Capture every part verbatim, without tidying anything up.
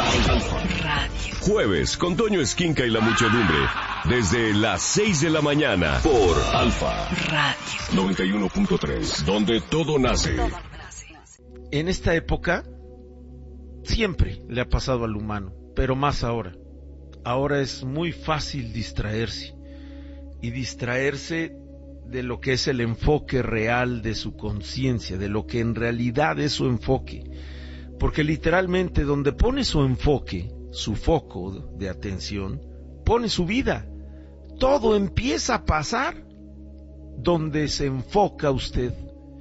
Alfa Radio. Jueves con Toño Esquinca y la muchedumbre. Desde las seis de la mañana por Alfa Radio noventa y uno punto tres, donde todo nace. En esta época siempre le ha pasado al humano, pero más ahora. Ahora es muy fácil distraerse y distraerse de lo que es el enfoque real de su conciencia, de lo que en realidad es su enfoque. Porque literalmente donde pone su enfoque, su foco de atención, pone su vida. Todo empieza a pasar donde se enfoca usted.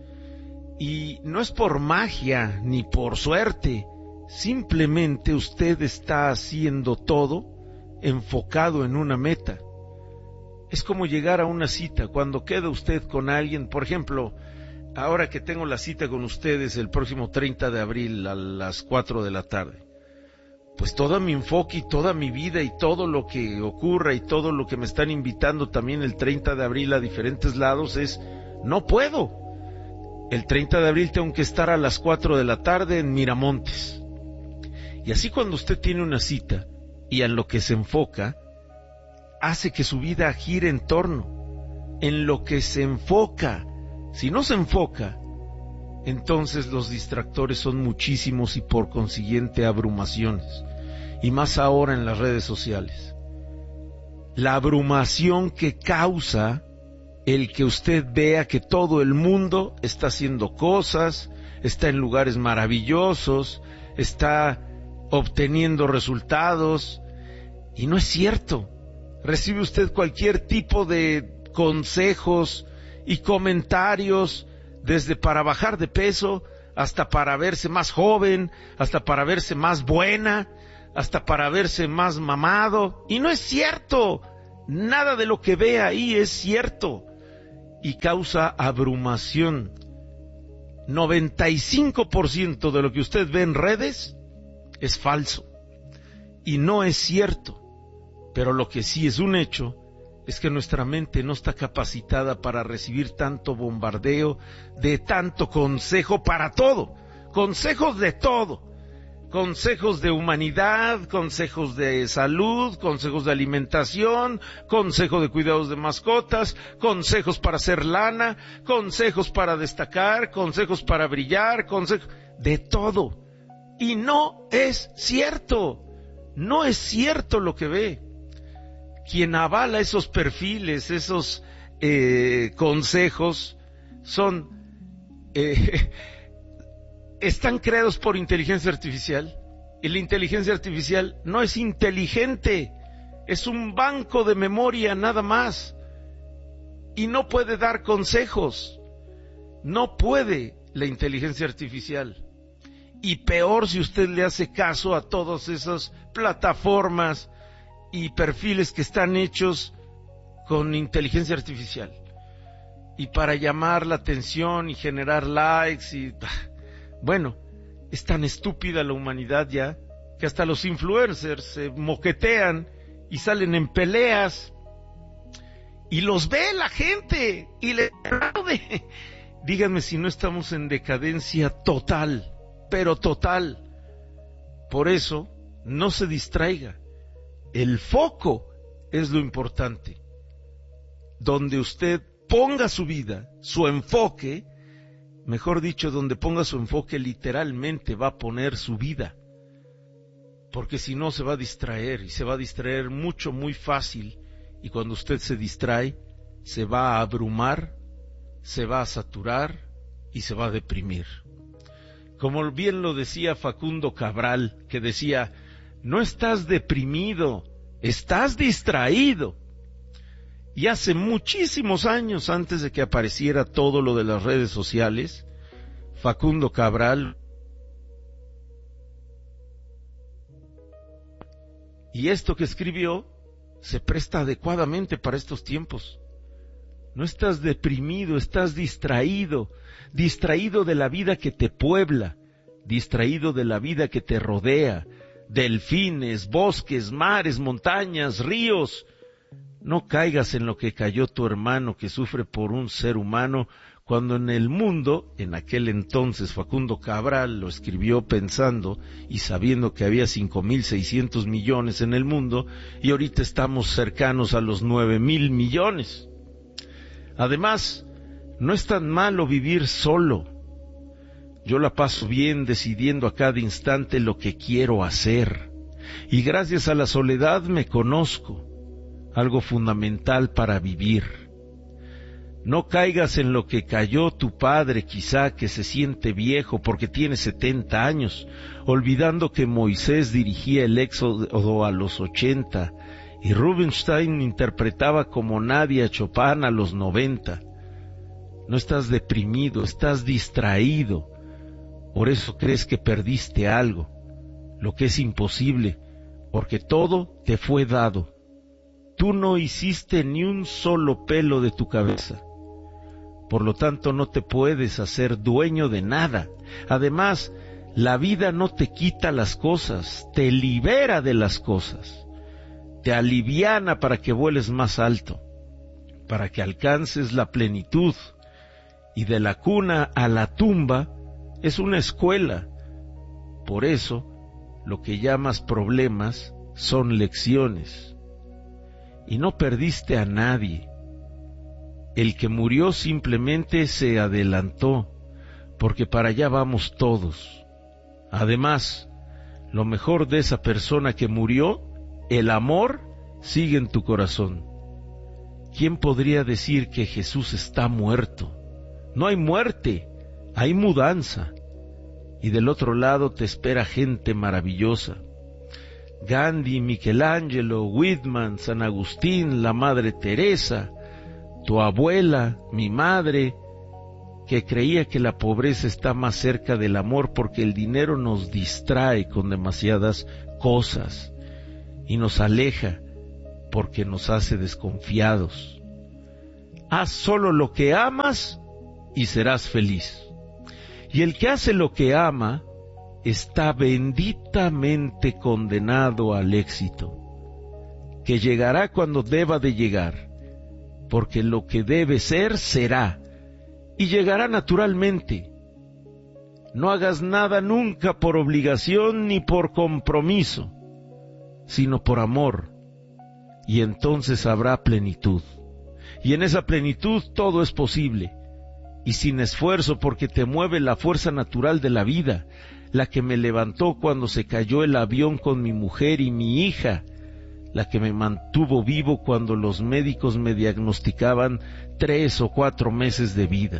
Y no es por magia ni por suerte, simplemente usted está haciendo todo enfocado en una meta. Es como llegar a una cita. Cuando queda usted con alguien, por ejemplo, ahora que tengo la cita con ustedes el próximo treinta de abril a las cuatro de la tarde, pues todo mi enfoque y toda mi vida y todo lo que ocurra y todo lo que me están invitando también el treinta de abril a diferentes lados es, no puedo. El treinta de abril tengo que estar a las cuatro de la tarde en Miramontes. Y así cuando usted tiene una cita y en lo que se enfoca, hace que su vida gire en torno, en lo que se enfoca. Si no se enfoca, entonces los distractores son muchísimos y por consiguiente abrumaciones. Y más ahora en las redes sociales. La abrumación que causa el que usted vea que todo el mundo está haciendo cosas, está en lugares maravillosos, está obteniendo resultados, y no es cierto. Recibe usted cualquier tipo de consejos y comentarios, desde para bajar de peso, hasta para verse más joven, hasta para verse más buena, hasta para verse más mamado, y no es cierto. Nada de lo que ve ahí es cierto, y causa abrumación. noventa y cinco por ciento de lo que usted ve en redes es falso, y no es cierto. Pero lo que sí es un hecho es que nuestra mente no está capacitada para recibir tanto bombardeo, de tanto consejo para todo, consejos de todo, consejos de humanidad, consejos de salud, consejos de alimentación, consejos de cuidados de mascotas, consejos para hacer lana, consejos para destacar, consejos para brillar, consejos de todo. Y no es cierto, no es cierto lo que ve. Quien avala esos perfiles, esos eh, consejos, son eh, están creados por inteligencia artificial. Y la inteligencia artificial no es inteligente, es un banco de memoria nada más. Y no puede dar consejos, no puede la inteligencia artificial. Y peor si usted le hace caso a todas esas plataformas y perfiles que están hechos con inteligencia artificial y para llamar la atención y generar likes y bueno, es tan estúpida la humanidad ya que hasta los influencers se moquetean y salen en peleas y los ve la gente y le aplaude. Díganme si no estamos en decadencia total, pero total. Por eso no se distraiga. El foco es lo importante. Donde usted ponga su vida, su enfoque, mejor dicho, donde ponga su enfoque literalmente va a poner su vida. Porque si no se va a distraer, y se va a distraer mucho, muy fácil. Y cuando usted se distrae, se va a abrumar, se va a saturar y se va a deprimir. Como bien lo decía Facundo Cabral, que decía, no estás deprimido, estás distraído. Y hace muchísimos años, antes de que apareciera todo lo de las redes sociales, Facundo Cabral, y esto que escribió, se presta adecuadamente para estos tiempos. No estás deprimido, estás distraído, distraído de la vida que te puebla, distraído de la vida que te rodea, delfines, bosques, mares, montañas, ríos. No caigas en lo que cayó tu hermano que sufre por un ser humano cuando en el mundo, en aquel entonces Facundo Cabral lo escribió pensando y sabiendo que había cinco mil seiscientos millones en el mundo, y ahorita estamos cercanos a los nueve mil millones. Además, no es tan malo vivir solo. Yo la paso bien decidiendo a cada instante lo que quiero hacer, y gracias a la soledad me conozco, algo fundamental para vivir. No caigas en lo que cayó tu padre, quizá, que se siente viejo porque tiene setenta años, olvidando que Moisés dirigía el Éxodo a los ochenta y Rubinstein interpretaba como nadie a Chopin a los noventa. No estás deprimido, estás distraído. Por eso crees que perdiste algo, lo que es imposible, porque todo te fue dado. Tú no hiciste ni un solo pelo de tu cabeza. Por lo tanto, no te puedes hacer dueño de nada. Además, la vida no te quita las cosas, te libera de las cosas. Te aliviana para que vueles más alto, para que alcances la plenitud. Y de la cuna a la tumba es una escuela. Por eso, lo que llamas problemas son lecciones. Y no perdiste a nadie. El que murió simplemente se adelantó, porque para allá vamos todos. Además, lo mejor de esa persona que murió, el amor, sigue en tu corazón. ¿Quién podría decir que Jesús está muerto? No hay muerte, hay mudanza. Y del otro lado te espera gente maravillosa. Gandhi, Michelangelo, Whitman, San Agustín, la Madre Teresa, tu abuela, mi madre, que creía que la pobreza está más cerca del amor porque el dinero nos distrae con demasiadas cosas y nos aleja porque nos hace desconfiados. Haz solo lo que amas y serás feliz. Y el que hace lo que ama está benditamente condenado al éxito, que llegará cuando deba de llegar, porque lo que debe ser, será, y llegará naturalmente. No hagas nada nunca por obligación ni por compromiso, sino por amor, y entonces habrá plenitud. Y en esa plenitud todo es posible, y sin esfuerzo, porque te mueve la fuerza natural de la vida, la que me levantó cuando se cayó el avión con mi mujer y mi hija, la que me mantuvo vivo cuando los médicos me diagnosticaban tres o cuatro meses de vida.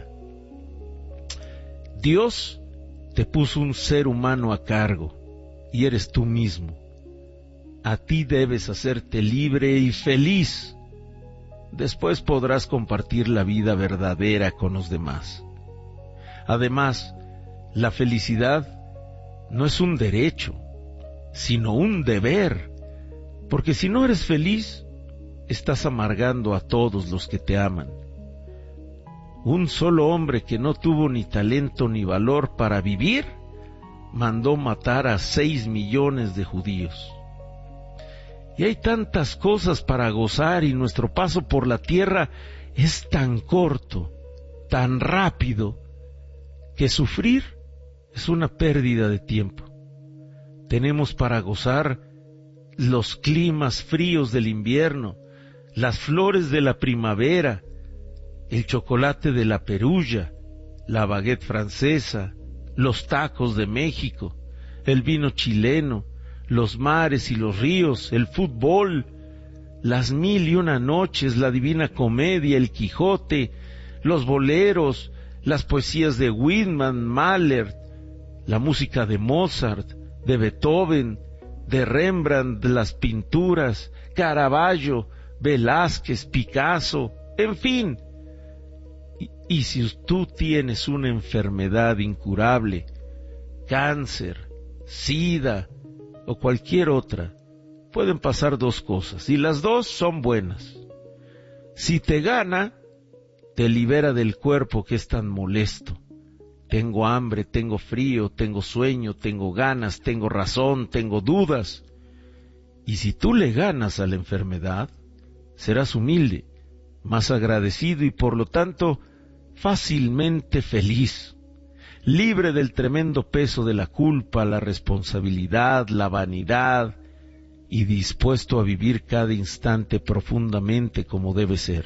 Dios te puso un ser humano a cargo, y eres tú mismo. A ti debes hacerte libre y feliz. Después podrás compartir la vida verdadera con los demás. Además, la felicidad no es un derecho, sino un deber, porque si no eres feliz, estás amargando a todos los que te aman. Un solo hombre que no tuvo ni talento ni valor para vivir, mandó matar a seis millones de judíos. Y hay tantas cosas para gozar y nuestro paso por la tierra es tan corto, tan rápido, que sufrir es una pérdida de tiempo. Tenemos para gozar los climas fríos del invierno, las flores de la primavera, el chocolate de la Perulla, la baguette francesa, los tacos de México, el vino chileno, los mares y los ríos, el fútbol, las mil y una noches, la Divina Comedia, el Quijote, los boleros, las poesías de Whitman, Mahler, la música de Mozart, de Beethoven, de Rembrandt, de las pinturas, Caravaggio, Velázquez, Picasso, en fin. Y, y si tú tienes una enfermedad incurable, cáncer, sida o cualquier otra, pueden pasar dos cosas, y las dos son buenas. Si te gana, te libera del cuerpo que es tan molesto. Tengo hambre, tengo frío, tengo sueño, tengo ganas, tengo razón, tengo dudas. Y si tú le ganas a la enfermedad, serás humilde, más agradecido y por lo tanto fácilmente feliz, libre del tremendo peso de la culpa, la responsabilidad, la vanidad, y dispuesto a vivir cada instante profundamente como debe ser.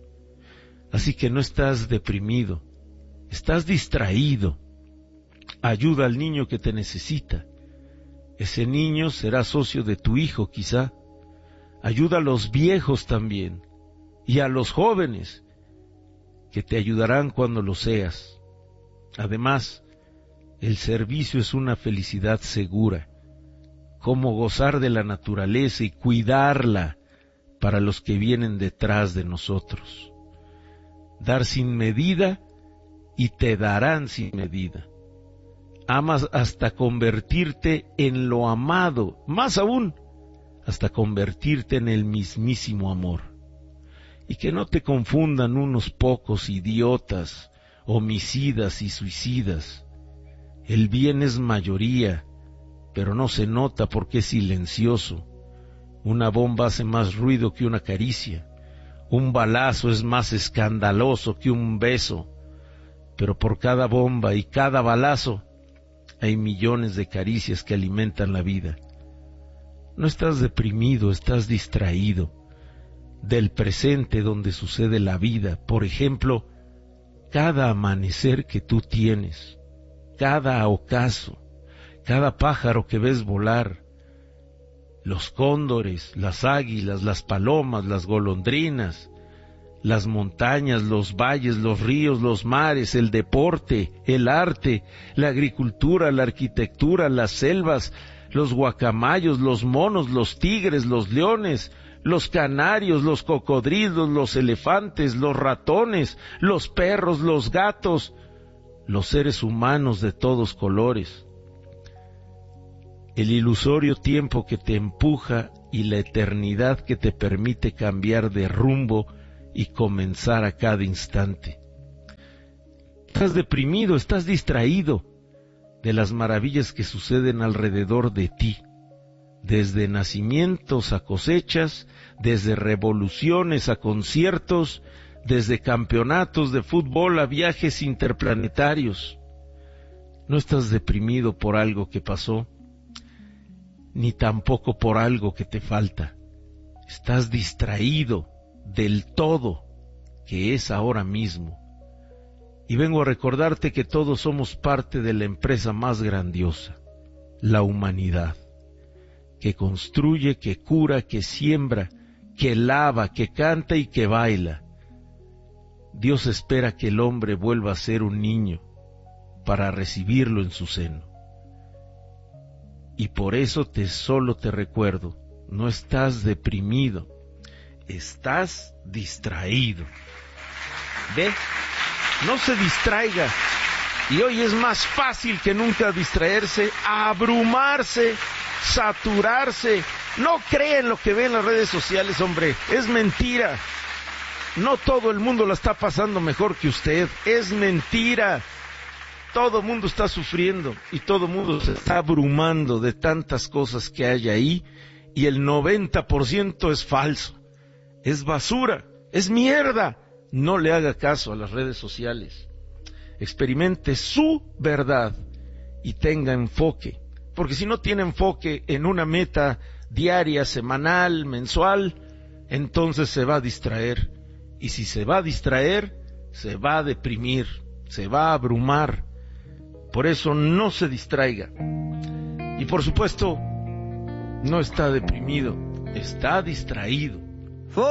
Así que no estás deprimido, estás distraído. Ayuda al niño que te necesita. Ese niño será socio de tu hijo quizá. Ayuda a los viejos también, y a los jóvenes, que te ayudarán cuando lo seas. Además, el servicio es una felicidad segura, como gozar de la naturaleza y cuidarla para los que vienen detrás de nosotros. Dar sin medida y te darán sin medida. Amas hasta convertirte en lo amado, más aún, hasta convertirte en el mismísimo amor. Y que no te confundan unos pocos idiotas, homicidas y suicidas. El bien es mayoría, pero no se nota porque es silencioso. Una bomba hace más ruido que una caricia. Un balazo es más escandaloso que un beso. Pero por cada bomba y cada balazo hay millones de caricias que alimentan la vida. No estás deprimido, estás distraído del presente donde sucede la vida. Por ejemplo, cada amanecer que tú tienes, cada ocaso, cada pájaro que ves volar, los cóndores, las águilas, las palomas, las golondrinas, las montañas, los valles, los ríos, los mares, el deporte, el arte, la agricultura, la arquitectura, las selvas, los guacamayos, los monos, los tigres, los leones, los canarios, los cocodrilos, los elefantes, los ratones, los perros, los gatos, los seres humanos de todos colores. El ilusorio tiempo que te empuja y la eternidad que te permite cambiar de rumbo y comenzar a cada instante. Estás deprimido, estás distraído de las maravillas que suceden alrededor de ti, desde nacimientos a cosechas, desde revoluciones a conciertos, desde campeonatos de fútbol a viajes interplanetarios. No estás deprimido por algo que pasó, ni tampoco por algo que te falta. Estás distraído del todo que es ahora mismo. Y vengo a recordarte que todos somos parte de la empresa más grandiosa, la humanidad, que construye, que cura, que siembra, que lava, que canta y que baila. Dios espera que el hombre vuelva a ser un niño para recibirlo en su seno. Y por eso te solo te recuerdo, no estás deprimido, estás distraído. ¿Ve? No se distraiga. Y hoy es más fácil que nunca distraerse, abrumarse, saturarse. No cree en lo que ve en las redes sociales, hombre. Es mentira. No todo el mundo la está pasando mejor que usted. Es mentira. Todo el mundo está sufriendo y todo el mundo se está abrumando de tantas cosas que hay ahí, y el noventa por ciento es falso. Es basura, es mierda. No le haga caso a las redes sociales. Experimente su verdad y tenga enfoque. Porque si no tiene enfoque en una meta diaria, semanal, mensual, entonces se va a distraer. Y si se va a distraer, se va a deprimir, se va a abrumar. Por eso no se distraiga. Y por supuesto, no está deprimido, está distraído.